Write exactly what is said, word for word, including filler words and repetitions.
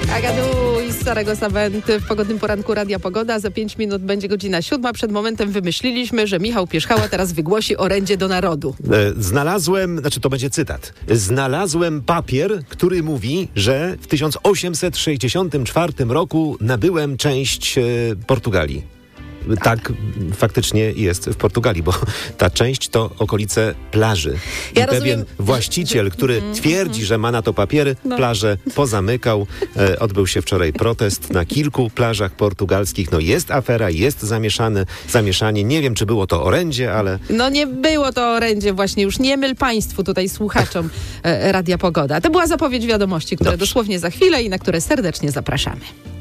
Agadu i z Starego Sawenty w pogodnym poranku Radia Pogoda. Za pięć minut będzie godzina siódma. Przed momentem wymyśliliśmy, że Michał Pierzchała teraz wygłosi orędzie do narodu. E, znalazłem, znaczy to będzie cytat. Znalazłem papier, który mówi, że w tysiąc osiemset sześćdziesiątym czwartym roku nabyłem część e, Portugalii. Tak, faktycznie jest w Portugalii, bo ta część to okolice plaży. I Ja pewien rozumiem, właściciel, że- który mm, twierdzi, że ma na to papiery, No. plażę pozamykał. E, odbył się wczoraj protest na kilku plażach portugalskich. No jest afera, jest zamieszany, zamieszanie. Nie wiem, czy było to orędzie, ale No nie było to orędzie właśnie. Już nie myl państwu tutaj słuchaczom e, Radia Pogoda. To była zapowiedź wiadomości, które Dobrze. dosłownie za chwilę i na które serdecznie zapraszamy.